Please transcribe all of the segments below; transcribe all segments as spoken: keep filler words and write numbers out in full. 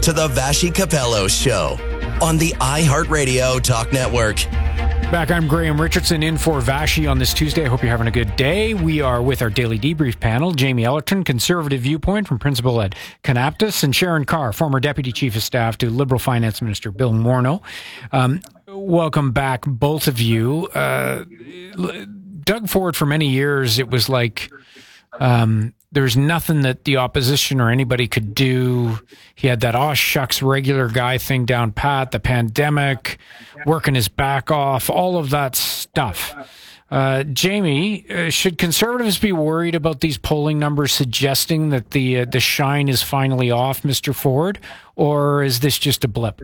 to the Vashi Capello Show on the iHeartRadio Talk Network. Back, I'm Graham Richardson in for Vashi on this Tuesday. I hope you're having a good day. We are with our daily debrief panel, Jamie Ellerton, Conservative Viewpoint from Principal at Kanaptas, and Sharon Carr, former Deputy Chief of Staff to Liberal Finance Minister Bill Morneau. Um, welcome back, both of you. Uh, Doug Ford, for many years, it was like um, there was nothing that the opposition or anybody could do. He had that, oh, shucks, regular guy thing down pat, the pandemic, working his back off, all of that stuff. Uh, Jamie, uh, should Conservatives be worried about these polling numbers suggesting that the uh, the shine is finally off, Mister Ford, or is this just a blip?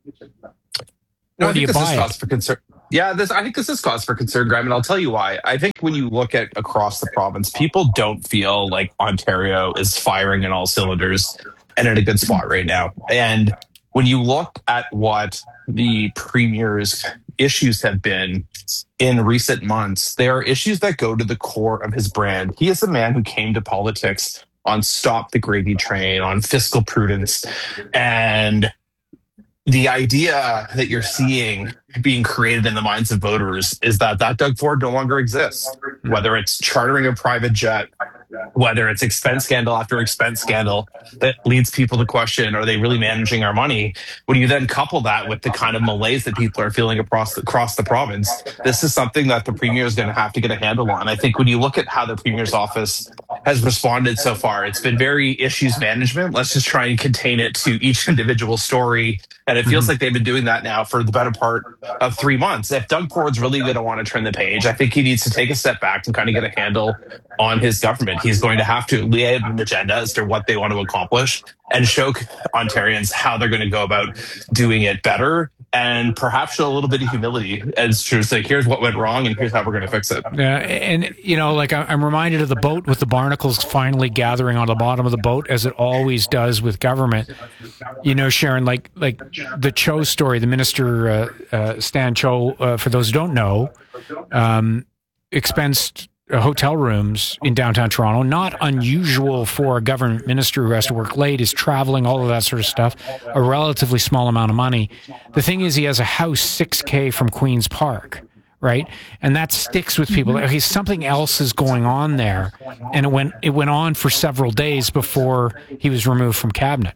No, or I do think you this buy is it? cause for concern. Yeah, this I think this is cause for concern, Graham, and I'll tell you why. I think when you look at across the province, people don't feel like Ontario is firing in all cylinders and in a good spot right now. And when you look at what the Premier's issues have been in recent months, they are issues that go to the core of his brand. He is a man who came to politics on Stop the Gravy Train, on fiscal prudence, and the idea that you're seeing being created in the minds of voters is that that Doug Ford no longer exists. Whether it's chartering a private jet, whether it's expense scandal after expense scandal that leads people to question, are they really managing our money? When you then couple that with the kind of malaise that people are feeling across the, across the province, this is something that the Premier is going to have to get a handle on. I think when you look at how the Premier's office has responded so far, it's been very issues management. Let's just try and contain it to each individual story. And it feels mm-hmm. like they've been doing that now for the better part of three months. If Doug Ford's really going to want to turn the page, I think he needs to take a step back and kind of get a handle on his government. He's going to have to lay out an agenda as to what they want to accomplish and show Ontarians how they're going to go about doing it better, and perhaps show a little bit of humility as to say, here's what went wrong and here's how we're going to fix it. Yeah, and, you know, like I'm reminded of the boat with the barnacles finally gathering on the bottom of the boat, as it always does with government. You know, Sharon, like like the Cho story, the minister, uh, uh, Stan Cho, uh, for those who don't know, um, expensed hotel rooms in downtown Toronto. Not unusual for a government minister who has to work late, is traveling, all of that sort of stuff. A relatively small amount of money. The thing is, he has a house six K from Queen's Park, right? And that sticks with people. Okay, something else is going on there, and it went it went on for several days before he was removed from cabinet.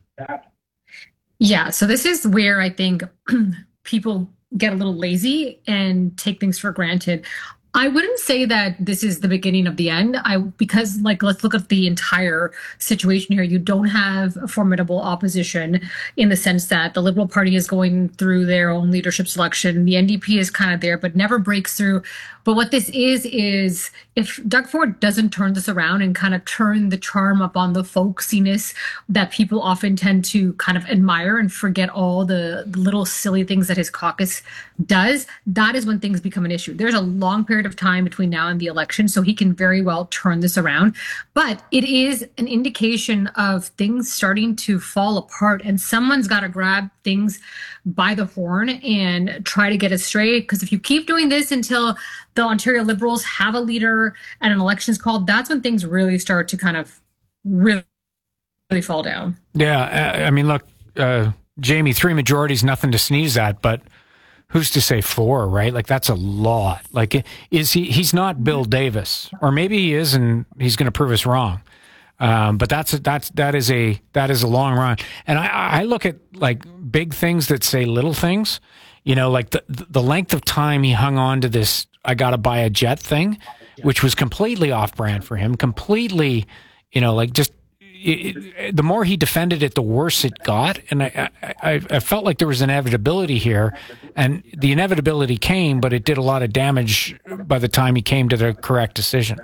Yeah, so this is where I think people get a little lazy and take things for granted. I wouldn't say that this is the beginning of the end. I because like let's look at the entire situation here. You don't have a formidable opposition in the sense that the Liberal Party is going through their own leadership selection. The N D P is kind of there, but never breaks through. But what this is, is if Doug Ford doesn't turn this around and kind of turn the charm up on the folksiness that people often tend to kind of admire and forget all the little silly things that his caucus does, that is when things become an issue. There's a long period of time between now and the election, so he can very well turn this around. But it is an indication of things starting to fall apart, and someone's got to grab things by the horn and try to get it straight. Because if you keep doing this until the Ontario Liberals have a leader and an election is called, that's when things really start to kind of really, really fall down. Yeah, I mean, look, uh, Jamie, three majorities, nothing to sneeze at, but who's to say four, right? Like, that's a lot. Like, is he, he's not Bill Davis, or maybe he is, and he's going to prove us wrong. Um, but that's, that's, that is a, that is a long run. And I, I look at like big things that say little things, you know, like the, the length of time he hung on to this, I got to buy a jet thing, which was completely off brand for him, completely, you know, like just, It, it, the more he defended it, the worse it got. And I, I, I felt like there was inevitability here, and the inevitability came, but it did a lot of damage by the time he came to the correct decision.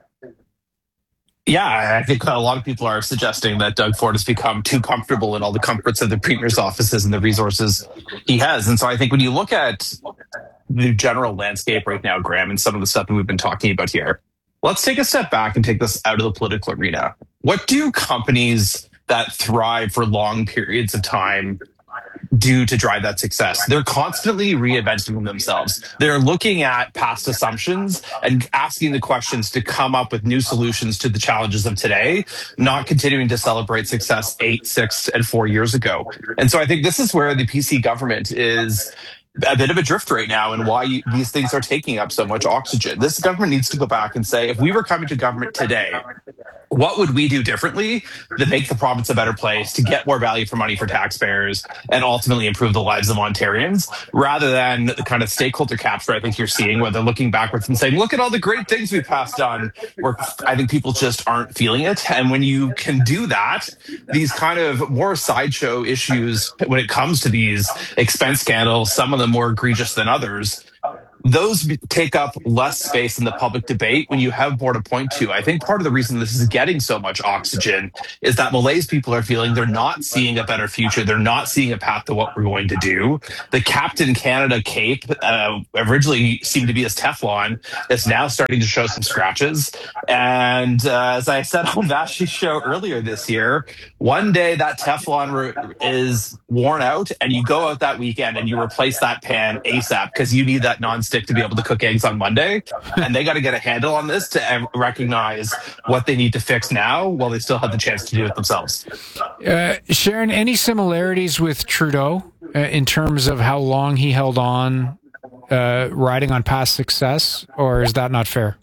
Yeah, I think a lot of people are suggesting that Doug Ford has become too comfortable in all the comforts of the Premier's offices and the resources he has. And so I think when you look at the general landscape right now, Graham, and some of the stuff that we've been talking about here, let's take a step back and take this out of the political arena. What do companies that thrive for long periods of time do to drive that success. They're constantly reinventing themselves. They're looking at past assumptions and asking the questions to come up with new solutions to the challenges of today, not continuing to celebrate success eight, six, and four years ago. And so I think this is where the P C government is a bit of a drift right now, and why you, these things are taking up so much oxygen. This government needs to go back and say, if we were coming to government today, what would we do differently to make the province a better place, to get more value for money for taxpayers, and ultimately improve the lives of Ontarians, rather than the kind of stakeholder capture I think you're seeing, where they're looking backwards and saying, look at all the great things we've passed on, where I think people just aren't feeling it. And when you can do that, these kind of more sideshow issues, when it comes to these expense scandals, some of them more egregious than others, those take up less space in the public debate when you have more to point to. I think part of the reason this is getting so much oxygen is that malaise people are feeling they're not seeing a better future. They're not seeing a path to what we're going to do. The Captain Canada cape, uh, originally seemed to be as Teflon, is now starting to show some scratches. And uh, as I said on Vashi's show earlier this year, one day that Teflon re- is worn out, and you go out that weekend and you replace that pan ASAP because you need that non stick to be able to cook eggs on Monday, and they got to get a handle on this to recognize what they need to fix now while they still have the chance to do it themselves. Uh, Sharon, any similarities with Trudeau uh, in terms of how long he held on uh, riding on past success, or is that not fair?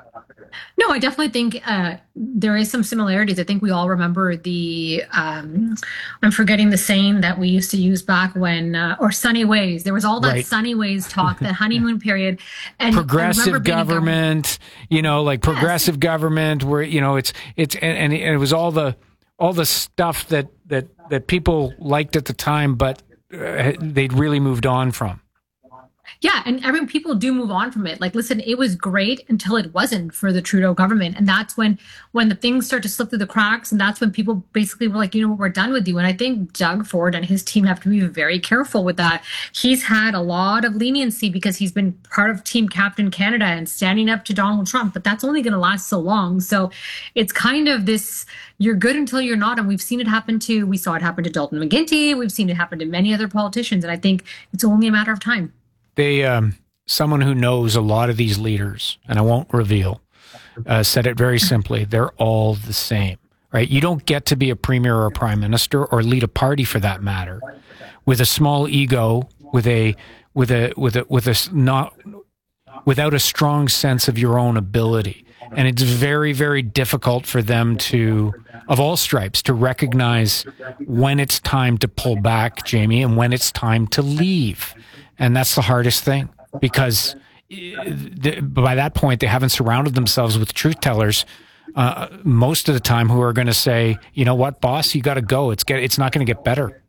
No, I definitely think uh, there is some similarities. I think we all remember the, um, I'm forgetting the saying that we used to use back when, uh, or sunny ways. There was all that right. sunny ways talk, the honeymoon period. And progressive government, you know, like yes. progressive government where, you know, it's, it's, and, and it was all the, all the stuff that, that, that people liked at the time, but uh, they'd really moved on from. Yeah, and every people do move on from it. Like, listen, it was great until it wasn't for the Trudeau government. And that's when when the things start to slip through the cracks. And that's when people basically were like, you know what, we're done with you. And I think Doug Ford and his team have to be very careful with that. He's had a lot of leniency because he's been part of Team Captain Canada and standing up to Donald Trump. But that's only going to last so long. So it's kind of this, you're good until you're not. And we've seen it happen to, we saw it happen to Dalton McGuinty. We've seen it happen to many other politicians. And I think it's only a matter of time. They, um, someone who knows a lot of these leaders, and I won't reveal, uh, said it very simply. They're all the same, right? You don't get to be a premier or a prime minister or lead a party for that matter with a small ego, with a, with a, with a, with a not, without a strong sense of your own ability. And it's very, very difficult for them to, of all stripes, to recognize when it's time to pull back, Jamie, and when it's time to leave. And that's the hardest thing, because by that point, they haven't surrounded themselves with truth tellers uh, most of the time who are going to say, you know what, boss, you got to go. It's get, it's not going to get better.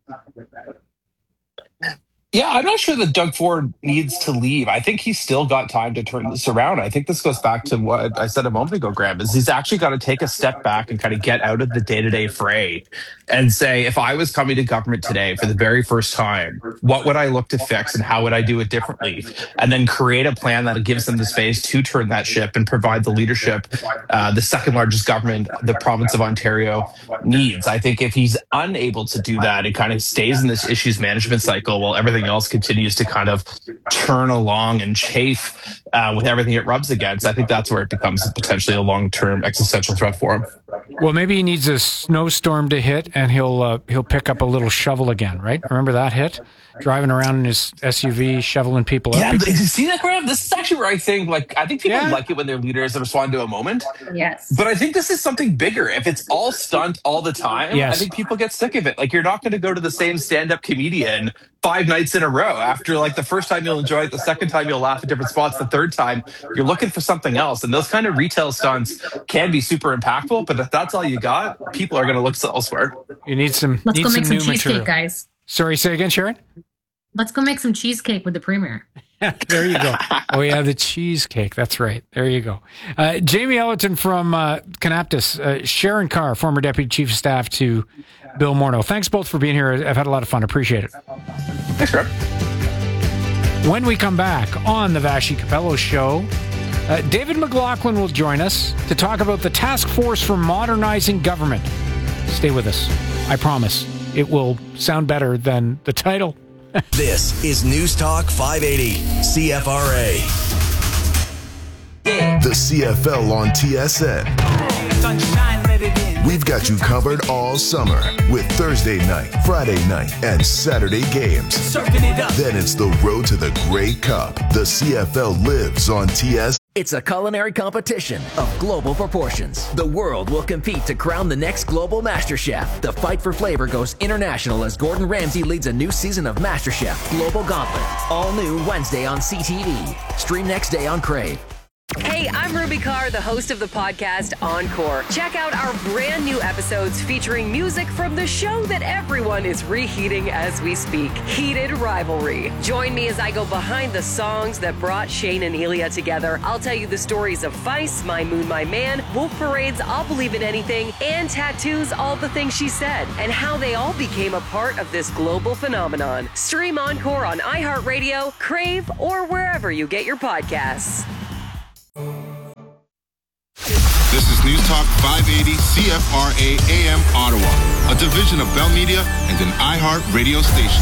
Yeah, I'm not sure that Doug Ford needs to leave. I think he's still got time to turn this around. I think this goes back to what I said a moment ago, Graham, is he's actually got to take a step back and kind of get out of the day-to-day fray and say, if I was coming to government today for the very first time, what would I look to fix and how would I do it differently? And then create a plan that gives them the space to turn that ship and provide the leadership uh, the second largest government the province of Ontario needs. I think if he's unable to do that, it kind of stays in this issues management cycle while everything else continues to kind of turn along and chafe uh, with everything it rubs against. I think that's where it becomes potentially a long-term existential threat for him. Well, maybe he needs a snowstorm to hit, and he'll uh, he'll pick up a little shovel again, right? Remember that hit? Driving around in his S U V, shoveling people up. Yeah, but you see that, Graham? This is actually where I think, like, I think people Yeah. like it when their leaders respond to a moment. Yes. But I think this is something bigger. If it's all stunt all the time, Yes. I think people get sick of it. Like, you're not going to go to the same stand-up comedian five nights in a row. After, like, the first time you'll enjoy it, the second time you'll laugh at different spots, the third time you're looking for something else. And those kind of retail stunts can be super impactful, but if that's all you got, people are going to look elsewhere. You need some. Let's need go some make some new cheesecake, material. guys. Sorry, say again, Sharon. Let's go make some cheesecake with the premier. There you go. Oh, yeah, the cheesecake. That's right. There you go. Uh, Jamie Ellerton from uh, Kanaptis, uh, Sharon Carr, former Deputy Chief of Staff to Bill Morneau. Thanks both for being here. I've had a lot of fun. Appreciate it. Thanks, Graham. When we come back on the Vashi Capello Show, uh, David McLaughlin will join us to talk about the Task Force for Modernizing Government. Stay with us. I promise. it will sound better than the title. This is News Talk five eighty, C F R A. The C F L on T S N. We've got you covered all summer with Thursday night, Friday night, and Saturday games. Then it's the road to the Grey Cup. The C F L lives on T S N. It's a culinary competition of global proportions. The world will compete to crown the next global MasterChef. The fight for flavor goes international as Gordon Ramsay leads a new season of MasterChef Global Gauntlet. All new Wednesday on C T V. Stream next day on Crave. Hey, I'm Ruby Carr, the host of the podcast Encore. Check out our brand new episodes featuring music from the show that everyone is reheating as we speak, Heated Rivalry. Join me as I go behind the songs that brought Shane and Elia together. I'll tell you the stories of Feist, My Moon, My Man, Wolf Parade's I'll Believe in Anything, and Tattoo's All the Things She Said, and how they all became a part of this global phenomenon. Stream Encore on iHeartRadio, Crave, or wherever you get your podcasts. This is News Talk five eighty C F R A A M Ottawa, a division of Bell Media and an iHeart radio station.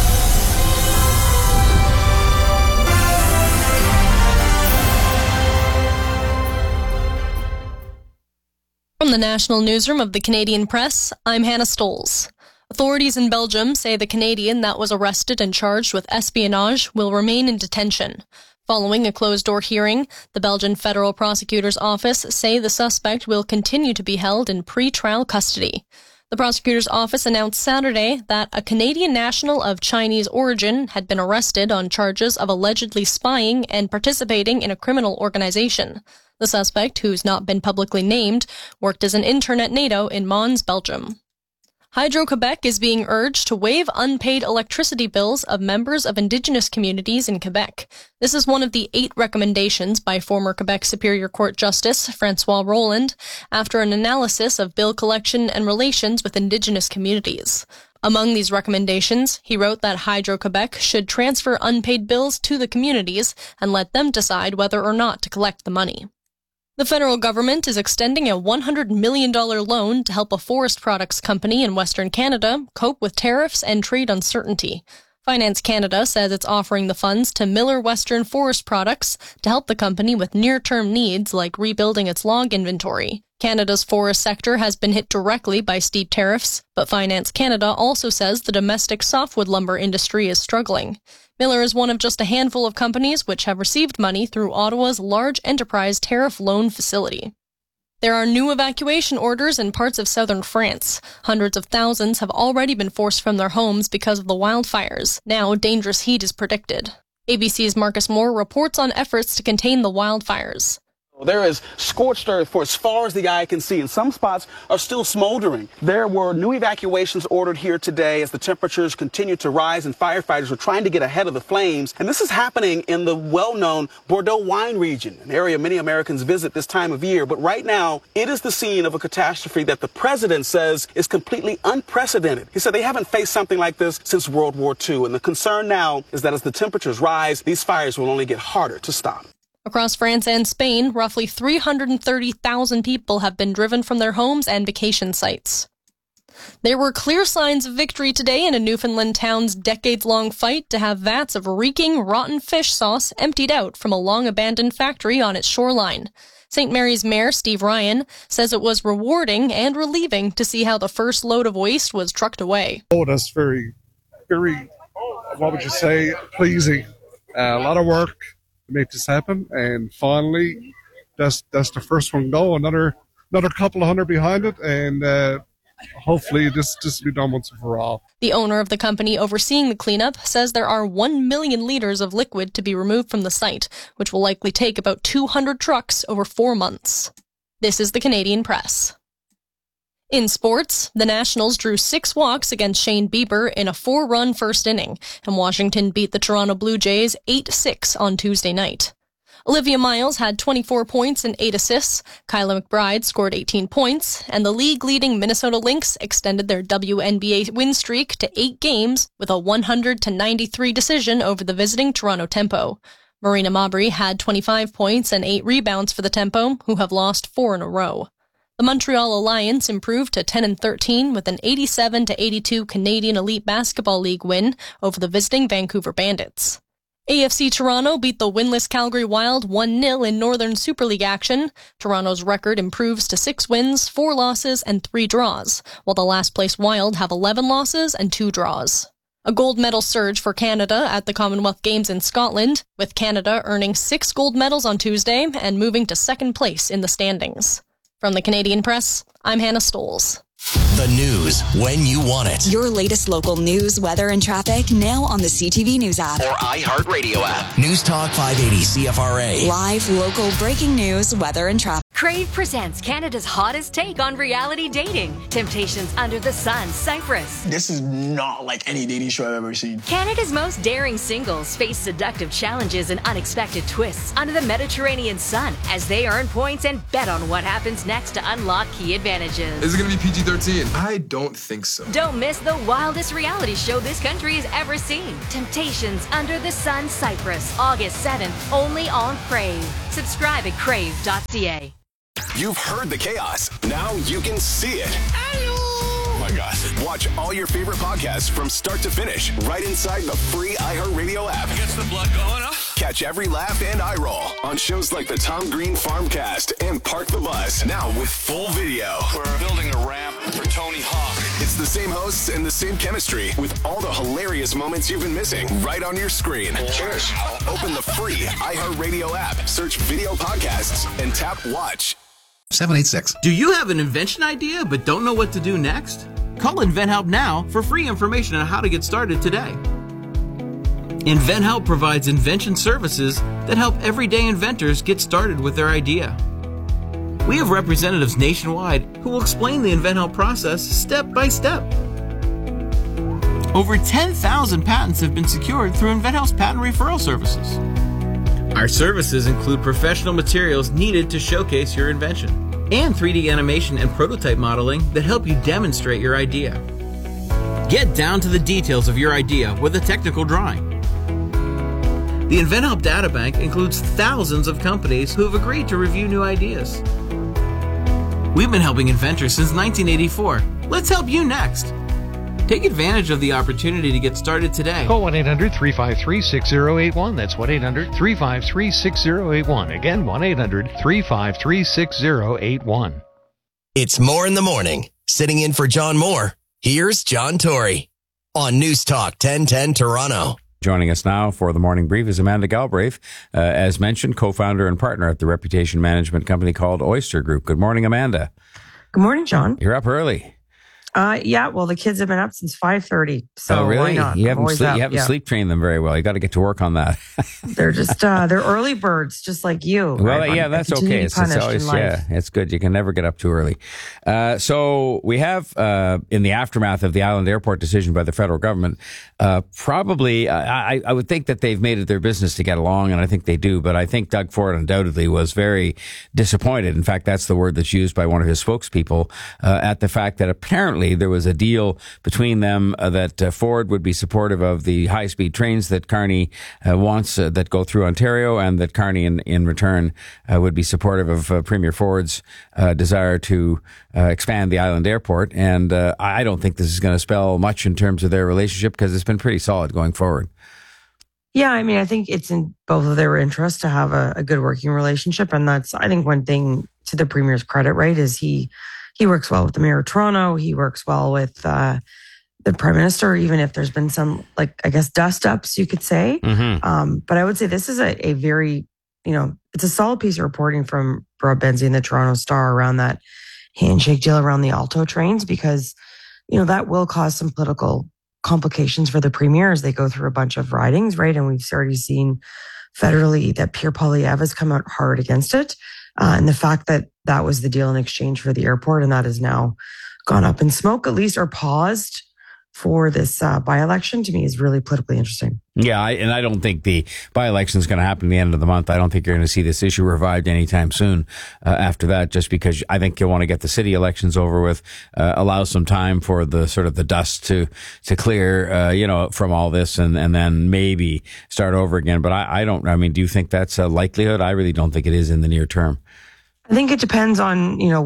From the National Newsroom of the Canadian Press, I'm Hannah Stoles. Authorities in Belgium say the Canadian that was arrested and charged with espionage will remain in detention. Following a closed-door hearing, the Belgian Federal Prosecutor's Office say the suspect will continue to be held in pre-trial custody. The prosecutor's office announced Saturday that a Canadian national of Chinese origin had been arrested on charges of allegedly spying and participating in a criminal organization. The suspect, who's not been publicly named, worked as an intern at NATO in Mons, Belgium. Hydro-Quebec is being urged to waive unpaid electricity bills of members of Indigenous communities in Quebec. This is one of the eight recommendations by former Quebec Superior Court Justice François Roland after an analysis of bill collection and relations with Indigenous communities. Among these recommendations, he wrote that Hydro-Quebec should transfer unpaid bills to the communities and let them decide whether or not to collect the money. The federal government is extending a one hundred million dollars loan to help a forest products company in Western Canada cope with tariffs and trade uncertainty. Finance Canada says it's offering the funds to Miller Western Forest Products to help the company with near-term needs like rebuilding its log inventory. Canada's forest sector has been hit directly by steep tariffs, but Finance Canada also says the domestic softwood lumber industry is struggling. Miller is one of just a handful of companies which have received money through Ottawa's Large Enterprise Tariff Loan Facility. There are new evacuation orders in parts of southern France. Hundreds of thousands have already been forced from their homes because of the wildfires. Now, dangerous heat is predicted. A B C's Marcus Moore reports on efforts to contain the wildfires. There is scorched earth for as far as the eye can see, and some spots are still smoldering. There were new evacuations ordered here today as the temperatures continue to rise and firefighters are trying to get ahead of the flames. And this is happening in the well-known Bordeaux wine region, an area many Americans visit this time of year. But right now, it is the scene of a catastrophe that the president says is completely unprecedented. He said they haven't faced something like this since World War Two. And the concern now is that as the temperatures rise, these fires will only get harder to stop. Across France and Spain, roughly three hundred thirty thousand people have been driven from their homes and vacation sites. There were clear signs of victory today in a Newfoundland town's decades-long fight to have vats of reeking, rotten fish sauce emptied out from a long-abandoned factory on its shoreline. Saint Mary's Mayor Steve Ryan says it was rewarding and relieving to see how the first load of waste was trucked away. Oh, that's very, very, what would you say, pleasing. Uh, a lot of work to make this happen, and finally that's that's the first one go. Another another couple of hundred behind it, and uh, hopefully this this will be done once and for all. The owner of the company overseeing the cleanup says there are one million liters of liquid to be removed from the site, which will likely take about two hundred trucks over four months. This is the Canadian Press. In sports, the Nationals drew six walks against Shane Bieber in a four-run first inning, and Washington beat the Toronto Blue Jays eight six on Tuesday night. Olivia Miles had twenty-four points and eight assists, Kyla McBride scored eighteen points, and the league-leading Minnesota Lynx extended their W N B A win streak to eight games with a one hundred to ninety-three decision over the visiting Toronto Tempo. Marina Mabrey had twenty-five points and eight rebounds for the Tempo, who have lost four in a row. The Montreal Alliance improved to ten and thirteen with an eighty-seven to eighty-two Canadian Elite Basketball League win over the visiting Vancouver Bandits. A F C Toronto beat the winless Calgary Wild one nil in Northern Super League action. Toronto's record improves to six wins, four losses, and three draws, while the last-place Wild have eleven losses and two draws. A gold medal surge for Canada at the Commonwealth Games in Scotland, with Canada earning six gold medals on Tuesday and moving to second place in the standings. From the Canadian Press, I'm Hannah Stoles. The news when you want it. Your latest local news, weather, and traffic now on the C T V News app. Or iHeartRadio app. News Talk five eighty C F R A. Live, local, breaking news, weather, and traffic. Crave presents Canada's hottest take on reality dating. Temptations Under the Sun, Cyprus. This is not like any dating show I've ever seen. Canada's most daring singles face seductive challenges and unexpected twists under the Mediterranean sun as they earn points and bet on what happens next to unlock key advantages. Is it going to be P G thirteen? I don't think so. Don't miss the wildest reality show this country has ever seen. Temptations Under the Sun, Cyprus, August seventh, only on Crave. Subscribe at crave dot c a. You've heard the chaos. Now you can see it. Oh my gosh. Watch all your favorite podcasts from start to finish right inside the free iHeartRadio app. Gets the blood going, huh? Catch every laugh and eye roll on shows like the Tom Green Farmcast and Park the Bus. Now with full video. We're building a ramp for Tony Hawk. It's the same hosts and the same chemistry with all the hilarious moments you've been missing right on your screen. Cheers. Open the free iHeartRadio app, search video podcasts, and tap watch. seven eight six. Do you have an invention idea but don't know what to do next? Call InventHelp now for free information on how to get started today. InventHelp provides invention services that help everyday inventors get started with their idea. We have representatives nationwide who will explain the InventHelp process step by step. Over ten thousand patents have been secured through InventHelp's patent referral services. Our services include professional materials needed to showcase your invention and three D animation and prototype modeling that help you demonstrate your idea. Get down to the details of your idea with a technical drawing. The InventHelp Databank includes thousands of companies who have agreed to review new ideas. We've been helping inventors since nineteen eighty-four. Let's help you next. Take advantage of the opportunity to get started today. Call one eight hundred three five three six zero eight one. That's one eight hundred three five three six zero eight one. Again, one eight hundred three five three six zero eight one. It's More in the Morning. Sitting in for John Moore, here's John Tory on News Talk ten ten Toronto. Joining us now for the morning brief is Amanda Galbraith, uh, as mentioned, co-founder and partner at the reputation management company called Oyster Group. Good morning, Amanda. Good morning, John. You're up early. Uh, yeah, well, the kids have been up since five thirty. So oh, really? Why not? You haven't, sleep, up, you haven't yeah. sleep trained them very well. You got to get to work on that. They're just, uh, they're early birds, just like you. Well, right? yeah, that's okay. It's, it's always, yeah, it's good. You can never get up too early. Uh, so we have, uh, in the aftermath of the Island Airport decision by the federal government, uh, probably, uh, I, I would think that they've made it their business to get along, and I think they do, but I think Doug Ford undoubtedly was very disappointed. In fact, that's the word that's used by one of his spokespeople, uh, at the fact that apparently there was a deal between them uh, that uh, Ford would be supportive of the high-speed trains that Carney uh, wants uh, that go through Ontario, and that Carney in, in return uh, would be supportive of uh, Premier Ford's uh, desire to uh, expand the Island Airport. And uh, I don't think this is going to spell much in terms of their relationship, because it's been pretty solid going forward. Yeah, I mean, I think it's in both of their interests to have a, a good working relationship. And that's, I think, one thing to the Premier's credit, right, is he He works well with the Mayor of Toronto. He works well with uh, the Prime Minister, even if there's been some, like, I guess, dust-ups, you could say. Mm-hmm. Um, but I would say this is a, a very, you know, it's a solid piece of reporting from Rob Benzie and the Toronto Star around that handshake deal around the Alto trains, because, you know, that will cause some political complications for the Premier as they go through a bunch of ridings, right? And we've already seen federally that Pierre Poilievre has come out hard against it. Uh, and the fact that that was the deal in exchange for the airport, and that has now gone up in smoke, at least, or paused for this uh, by-election, to me is really politically interesting. Yeah, I, and I don't think the by-election is going to happen at the end of the month. I don't think you're going to see this issue revived anytime soon uh, after that, just because I think you'll want to get the city elections over with, uh, allow some time for the sort of the dust to to clear, uh, you know, from all this, and, and then maybe start over again. But I, I don't, I mean, do you think that's a likelihood? I really don't think it is in the near term. I think it depends on, you know, what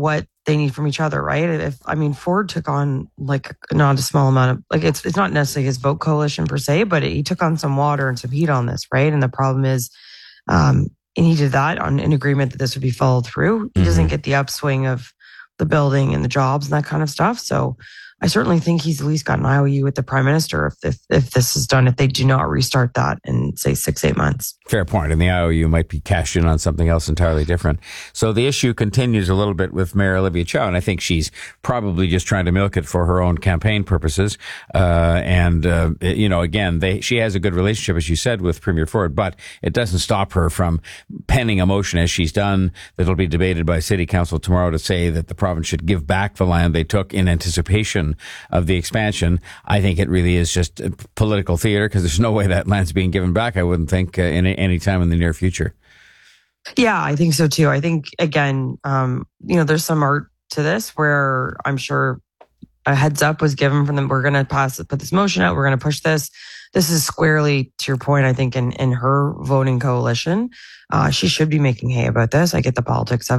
they need from each other, right? If I mean, Ford took on like not a small amount of like it's it's not necessarily his vote coalition per se, but it, he took on some water and some heat on this, right? And the problem is, um, and he did that on an agreement that this would be followed through. He mm-hmm. doesn't get the upswing of the building and the jobs and that kind of stuff. So I certainly think he's at least got an I O U with the prime minister if, if if this is done, if they do not restart that in, say, six, eight months. Fair point. And the I O U might be cashed in on something else entirely different. So the issue continues a little bit with Mayor Olivia Chow, and I think she's probably just trying to milk it for her own campaign purposes. Uh, and, uh, you know, again, they, she has a good relationship, as you said, with Premier Ford, but it doesn't stop her from penning a motion, as she's done, that'll be debated by City Council tomorrow, to say that the province should give back the land they took in anticipation of the expansion. I think it really is just political theater, because there's no way that land's being given back, I wouldn't think, uh, in any time in the near future. Yeah, I think so too. I think, again, um, you know, there's some art to this where I'm sure a heads up was given from them. We're going to pass, put this motion out. We're going to push this. This is squarely, to your point, I think, in, in her voting coalition. Uh, she should be making hay about this. I get the politics of it.